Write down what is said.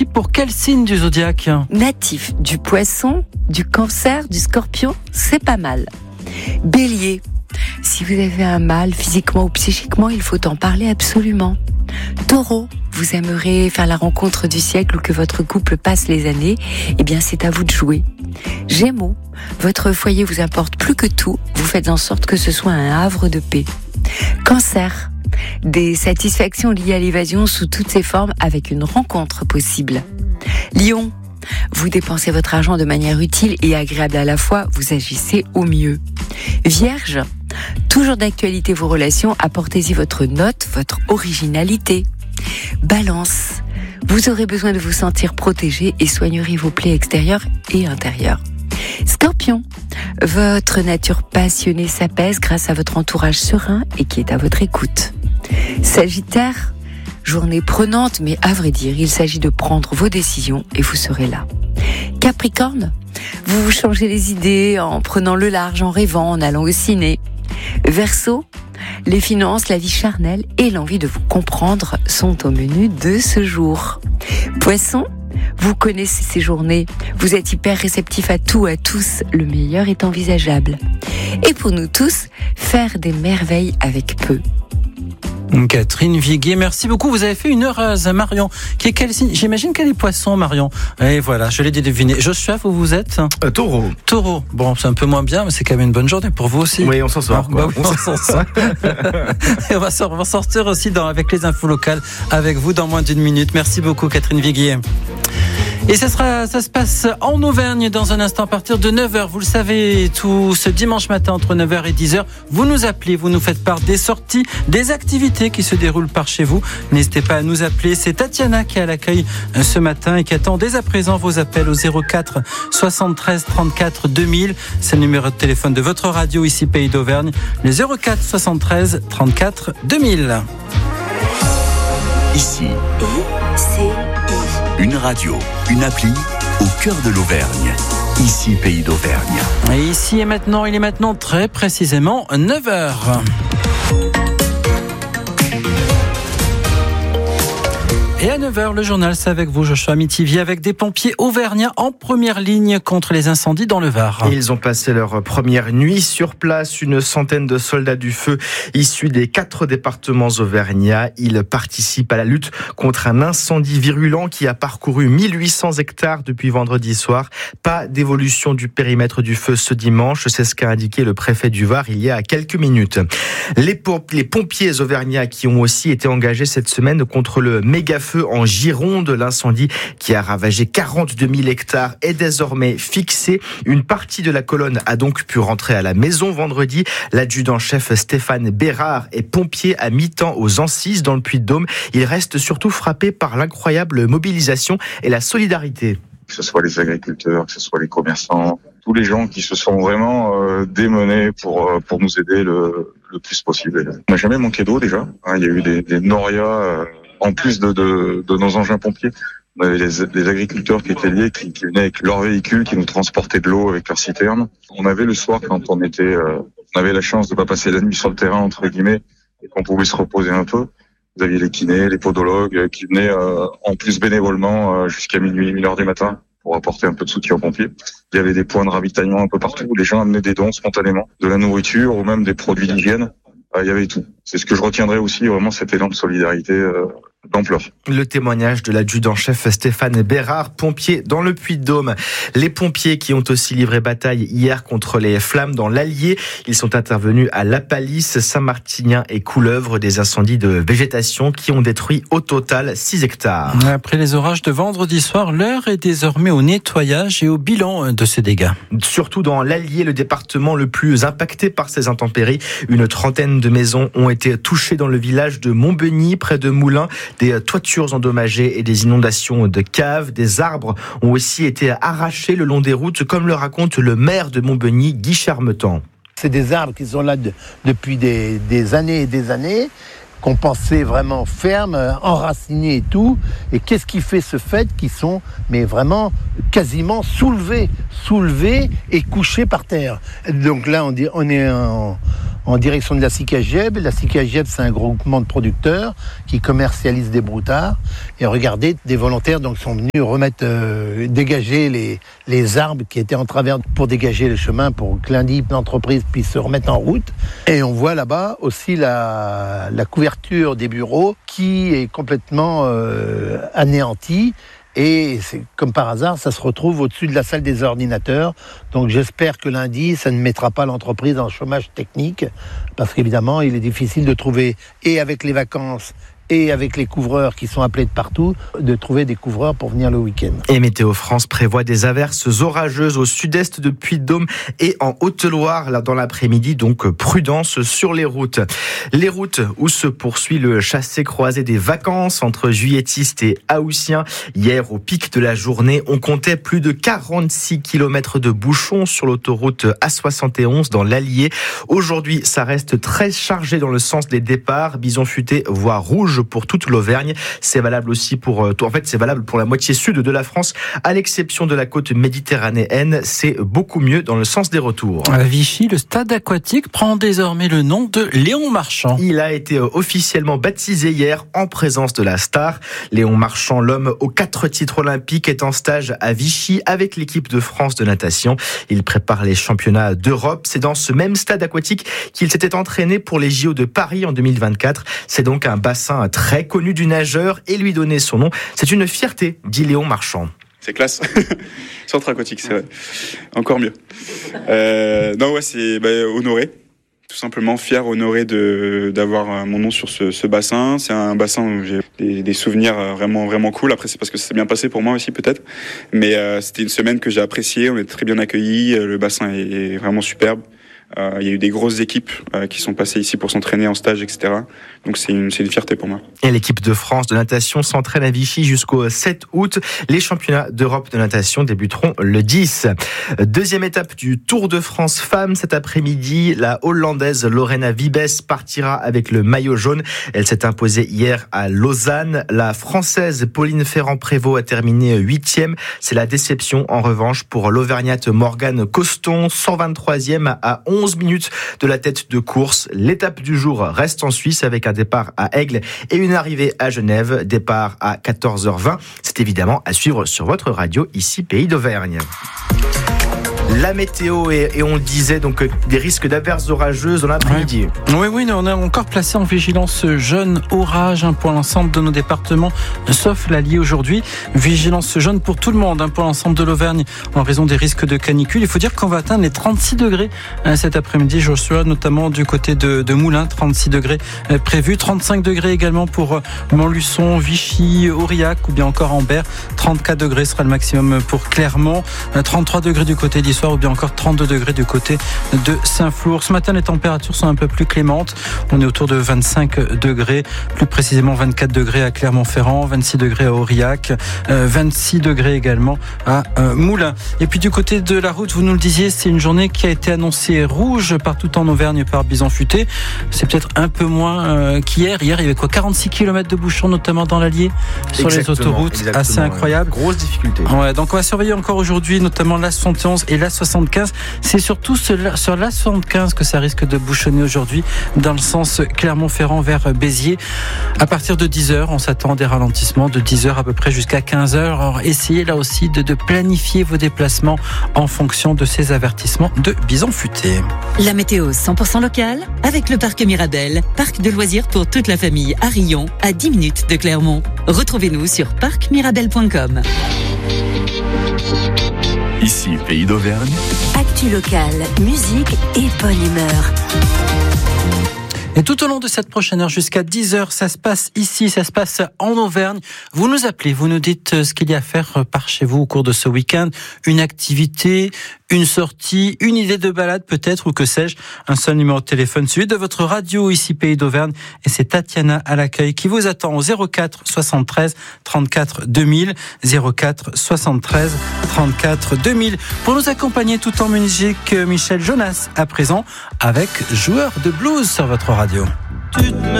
aussi pour quel signe du zodiaque ? Natif du Poisson, du Cancer, du Scorpion, c'est pas mal. Bélier, si vous avez un mal physiquement ou psychiquement, il faut en parler absolument. Taureau, vous aimerez faire la rencontre du siècle ou que votre couple passe les années, eh bien c'est à vous de jouer. Gémeaux, votre foyer vous importe plus que tout, vous faites en sorte que ce soit un havre de paix. Cancer, des satisfactions liées à l'évasion sous toutes ses formes avec une rencontre possible. Lion, vous dépensez votre argent de manière utile et agréable à la fois, vous agissez au mieux. Vierge, toujours d'actualité vos relations, apportez-y votre note, votre originalité. Balance, vous aurez besoin de vous sentir protégé et soignerez vos plaies extérieures et intérieures. Scorpion, votre nature passionnée s'apaise grâce à votre entourage serein et qui est à votre écoute. Sagittaire, journée prenante, mais à vrai dire, il s'agit de prendre vos décisions et vous serez là. Capricorne, vous vous changez les idées en prenant le large, en rêvant, en allant au ciné. Verseau, les finances, la vie charnelle et l'envie de vous comprendre sont au menu de ce jour. Poisson, vous connaissez ces journées, vous êtes hyper réceptif à tout, à tous, le meilleur est envisageable. Et pour nous tous, faire des merveilles avec peu. Catherine Viguier, merci beaucoup. Vous avez fait une heureuse, Marion. Qui est quel signe ? J'imagine qu'elle est Poisson, Marion. Et voilà, je l'ai deviné. Joshua, vous êtes Taureau. Taureau. Bon, c'est un peu moins bien, mais c'est quand même une bonne journée pour vous aussi. Oui, on s'en sort. Oui, on s'en sort. Et on va sortir aussi avec les infos locales avec vous dans moins d'une minute. Merci beaucoup, Catherine Viguier. Et ça se passe en Auvergne dans un instant à partir de 9h. Vous le savez, tout ce dimanche matin entre 9h et 10h, vous nous appelez, vous nous faites part des sorties, des activités qui se déroulent par chez vous. N'hésitez pas à nous appeler. C'est Tatiana qui est à l'accueil ce matin et qui attend dès à présent vos appels au 04 73 34 2000. C'est le numéro de téléphone de votre radio ici Pays d'Auvergne. Le 04 73 34 2000. Ici, une radio, une appli au cœur de l'Auvergne. Ici, Pays d'Auvergne. Et ici et maintenant, il est maintenant très précisément 9h. Et à 9h, le journal, c'est avec vous, Joshua Mitivier, avec des pompiers auvergnats en première ligne contre les incendies dans le Var. Ils ont passé leur première nuit sur place. Une centaine de soldats du feu issus des 4 départements auvergnats. Ils participent à la lutte contre un incendie virulent qui a parcouru 1800 hectares depuis vendredi soir. Pas d'évolution du périmètre du feu ce dimanche. C'est ce qu'a indiqué le préfet du Var il y a quelques minutes. Les pompiers auvergnats qui ont aussi été engagés cette semaine contre le méga-feu en Gironde. L'incendie qui a ravagé 42 000 hectares est désormais fixé. Une partie de la colonne a donc pu rentrer à la maison vendredi. L'adjudant-chef Stéphane Bérard est pompier à mi-temps aux Ancises dans le Puy-de-Dôme. Il reste surtout frappé par l'incroyable mobilisation et la solidarité. Que ce soit les agriculteurs, que ce soit les commerçants, tous les gens qui se sont vraiment démenés pour nous aider le plus possible. On n'a jamais manqué d'eau déjà. Il y a eu des norias en plus de nos engins pompiers. On avait les agriculteurs qui étaient liés, qui venaient avec leurs véhicules, qui nous transportaient de l'eau avec leurs citernes. On avait le soir, quand on avait la chance de pas passer la nuit sur le terrain, entre guillemets, et qu'on pouvait se reposer un peu. Vous aviez les kinés, les podologues qui venaient en plus bénévolement jusqu'à minuit, 1h du matin pour apporter un peu de soutien aux pompiers. Il y avait des points de ravitaillement un peu partout où les gens amenaient des dons spontanément, de la nourriture ou même des produits d'hygiène. Il y avait tout. C'est ce que je retiendrai aussi, vraiment cet élan de solidarité d'ampleur. Le témoignage de l'adjudant-chef Stéphane Bérard, pompier dans le Puy-de-Dôme. Les pompiers qui ont aussi livré bataille hier contre les flammes dans l'Allier. Ils sont intervenus à La Palisse, Saint-Martinien et Couleuvre, des incendies de végétation qui ont détruit au total 6 hectares. Après les orages de vendredi soir, l'heure est désormais au nettoyage et au bilan de ces dégâts. Surtout dans l'Allier, le département le plus impacté par ces intempéries. Une trentaine de maisons ont été touchées dans le village de Montbeny, près de Moulins. Des toitures endommagées et des inondations de caves. Des arbres ont aussi été arrachés le long des routes, comme le raconte le maire de Montbeny, Guy Charmetan. C'est des arbres qui sont là depuis des années et des années, qu'on pensait vraiment fermes, enracinés et tout. Et qu'est-ce qui fait ce fait qu'ils sont vraiment quasiment soulevés et couchés par terre. Donc là, on est en direction de la SICAGEB. La SICAGEB, c'est un groupement de producteurs qui commercialisent des broutards. Et regardez, des volontaires donc, sont venus remettre, dégager les arbres qui étaient en travers pour dégager le chemin pour que l'entreprise puisse se remettre en route. Et on voit là-bas aussi la couverture des bureaux qui est complètement anéantie. Et c'est, comme par hasard, ça se retrouve au-dessus de la salle des ordinateurs. Donc j'espère que lundi, ça ne mettra pas l'entreprise en chômage technique, parce qu'évidemment, il est difficile de trouver, et avec les vacances, et avec les couvreurs qui sont appelés de partout, de trouver des couvreurs pour venir le week-end. Et Météo France prévoit des averses orageuses au sud-est de Puy-de-Dôme et en Haute-Loire là dans l'après-midi, donc prudence sur les routes. Les routes où se poursuit le chassé-croisé des vacances entre juilletistes et haussiens. Hier, au pic de la journée, on comptait plus de 46 km de bouchons sur l'autoroute A71 dans l'Allier. Aujourd'hui, ça reste très chargé dans le sens des départs. Bison futé, voie rouge pour toute l'Auvergne. C'est valable aussi c'est valable pour la moitié sud de la France, à l'exception de la côte méditerranéenne. C'est beaucoup mieux dans le sens des retours. À Vichy, le stade aquatique prend désormais le nom de Léon Marchand. Il a été officiellement baptisé hier en présence de la star. Léon Marchand, l'homme aux 4 titres olympiques, est en stage à Vichy avec l'équipe de France de natation. Il prépare les championnats d'Europe. C'est dans ce même stade aquatique qu'il s'était entraîné pour les JO de Paris en 2024. C'est donc un bassin très connu du nageur et lui donner son nom, c'est une fierté, dit Léon Marchand. C'est classe. Centre aquatique, c'est vrai. Encore mieux. C'est honoré. Tout simplement fier, honoré d'avoir mon nom sur ce bassin. C'est un bassin où j'ai des souvenirs vraiment, vraiment cool. Après, c'est parce que ça s'est bien passé pour moi aussi, peut-être. Mais c'était une semaine que j'ai appréciée. On est très bien accueillis. Le bassin est vraiment superbe. Il y a eu des grosses équipes qui sont passées ici pour s'entraîner en stage, etc. Donc c'est une fierté pour moi. Et l'équipe de France de natation s'entraîne à Vichy jusqu'au 7 août. Les championnats d'Europe de natation débuteront le 10. Deuxième étape du Tour de France femmes cet après-midi. La Hollandaise Lorena Wiebes partira avec le maillot jaune. Elle s'est imposée hier à Lausanne. La Française Pauline Ferrand-Prévot a terminé 8e. C'est la déception en revanche pour l'Auvergnate Morgane Coston, 123e à 11 minutes de la tête de course. L'étape du jour reste en Suisse avec un départ à Aigle et une arrivée à Genève. Départ à 14h20. C'est évidemment à suivre sur votre radio, ici Pays d'Auvergne. La météo et on le disait donc des risques d'averses orageuses dans l'après-midi. Oui, on est encore placé en vigilance jaune orage pour l'ensemble de nos départements, sauf l'Allier aujourd'hui. Vigilance jaune pour tout le monde pour l'ensemble de l'Auvergne en raison des risques de canicule. Il faut dire qu'on va atteindre les 36 degrés cet après-midi, Joshua, notamment du côté de Moulins, 36 degrés prévus, 35 degrés également pour Montluçon, Vichy, Aurillac ou bien encore Ambert. 34 degrés sera le maximum pour Clermont, 33 degrés du côté d'Issoire ou bien encore 32 degrés du côté de Saint-Flour. Ce matin, les températures sont un peu plus clémentes. On est autour de 25 degrés, plus précisément 24 degrés à Clermont-Ferrand, 26 degrés à Aurillac, 26 degrés également à Moulins. Et puis du côté de la route, vous nous le disiez, c'est une journée qui a été annoncée rouge partout en Auvergne par Bison futé. C'est peut-être un peu moins qu'hier. Hier, il y avait 46 km de bouchons, notamment dans l'Allier, sur les autoroutes. Assez incroyable. Grosse difficulté. Ouais, donc on va surveiller encore aujourd'hui, notamment l'A71 et l'A75. C'est surtout sur l'A75 que ça risque de bouchonner aujourd'hui, dans le sens Clermont-Ferrand vers Béziers. À partir de 10h, on s'attend à des ralentissements de 10h à peu près jusqu'à 15h. Alors essayez là aussi de planifier vos déplacements en fonction de ces avertissements de Bison futé. La météo 100% locale avec le parc Mirabel, parc de loisirs pour toute la famille à Rion, à 10 minutes de Clermont. Retrouvez-nous sur parcmirabel.com. Ici, Pays d'Auvergne. Actu locale, musique et bonne humeur. Et tout au long de cette prochaine heure, jusqu'à 10h, ça se passe ici, ça se passe en Auvergne. Vous nous appelez, vous nous dites ce qu'il y a à faire par chez vous au cours de ce week-end. Une activité, une sortie, une idée de balade peut-être, ou que sais-je. Un seul numéro de téléphone, celui de votre radio ici Pays d'Auvergne. Et c'est Tatiana à l'accueil qui vous attend au 04 73 34 2000. 04 73 34 2000. Pour nous accompagner tout en musique, Michel Jonas à présent avec Joueur de blues sur votre radio.